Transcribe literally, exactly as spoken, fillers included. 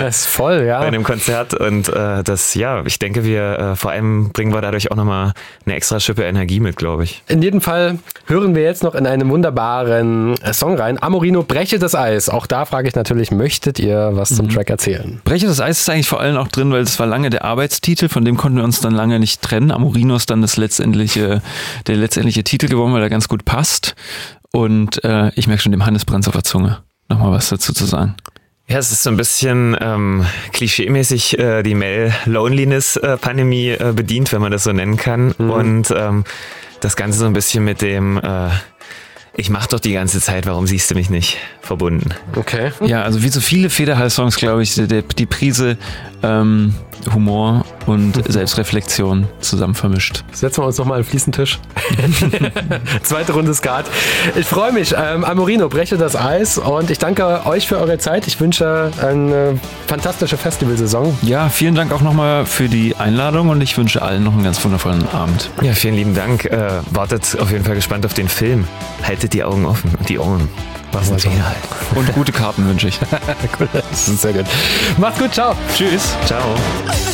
ist voll, ja. Bei einem Konzert und äh, das, ja, ich denke, wir äh, vor allem bringen wir dadurch auch nochmal eine extra Schippe Energie mit, glaube ich. In jedem Fall hören wir jetzt noch in einen wunderbaren Song rein. Amorino, Breche das Eis. Auch da frage ich natürlich, möchtet ihr was zum mhm. Track erzählen? Breche das Eis ist eigentlich vor allem auch drin, weil es war lange der Arbeitstitel, von dem konnten wir uns dann lange nicht trennen. Amorino ist dann das letztendliche, der letztendliche Titel geworden, weil er ganz gut passt. Und äh, ich merke schon dem Hannes Brands auf der Zunge, nochmal was dazu zu sagen. Ja, es ist so ein bisschen ähm, klischeemäßig äh, die Male-Loneliness-Pandemie äh, bedient, wenn man das so nennen kann. Mhm. Und ähm, das Ganze so ein bisschen mit dem äh, ich mach doch die ganze Zeit, warum siehst du mich nicht, verbunden. Okay. Ja, also wie so viele Federhall-Songs, glaube ich, die, die Prise ähm, Humor und Selbstreflexion zusammen vermischt. Setzen wir uns nochmal an den Fliesentisch. Zweite Runde Skat. Ich freue mich. Ähm, Amorino, Breche das Eis und ich danke euch für eure Zeit. Ich wünsche eine fantastische Festivalsaison. Ja, vielen Dank auch nochmal für die Einladung und ich wünsche allen noch einen ganz wundervollen Abend. Ja, vielen lieben Dank. Äh, wartet auf jeden Fall gespannt auf den Film. Haltet die Augen offen und die Ohren. Was ist so. Und gute Karten wünsche ich. Cool, das ist sehr gut. Macht's gut, ciao. Tschüss. Ciao.